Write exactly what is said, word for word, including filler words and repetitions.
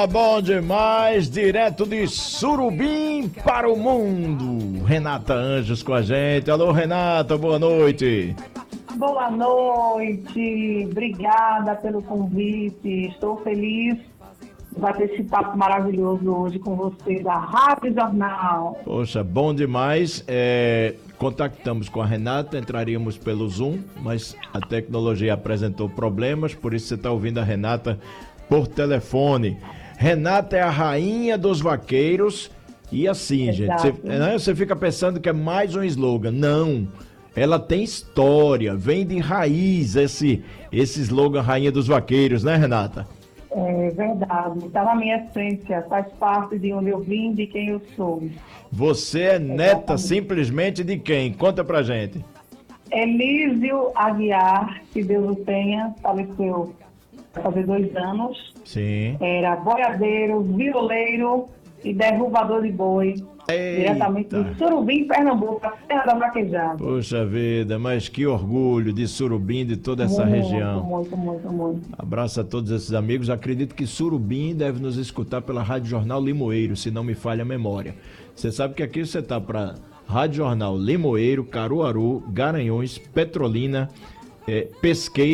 Tá bom demais, direto de Surubim para o mundo. Renata Anjos com a gente. Alô, Renata, boa noite. Boa noite, obrigada pelo convite. Estou feliz de bater esse papo maravilhoso hoje com você da Rádio Jornal. Poxa, bom demais. É, contactamos com a Renata, entraríamos pelo Zoom, mas a tecnologia apresentou problemas, por isso você está ouvindo a Renata por telefone. Renata é a rainha dos vaqueiros e assim, Exato. gente, você, né, você fica pensando que é mais um slogan. Não, ela tem história, vem de raiz esse, esse slogan rainha dos vaqueiros, né, Renata? É verdade, está na minha essência, faz parte de onde eu vim, de quem eu sou. Você é neta Exatamente. Simplesmente de quem? Conta pra gente. Elísio Aguiar, que Deus o tenha, faleceu há fazer dois anos. Sim. Era boiadeiro, violeiro e derrubador de boi. Eita. Diretamente de Surubim, Pernambuco, a Serra da Vaquejada. Poxa vida, mas que orgulho de Surubim, de toda essa muito, região. Muito, muito, muito. Abraço a todos esses amigos. Acredito que Surubim deve nos escutar pela Rádio Jornal Limoeiro, se não me falha a memória. Você sabe que aqui você está para Rádio Jornal Limoeiro, Caruaru, Garanhuns, Petrolina, é, Pesqueira.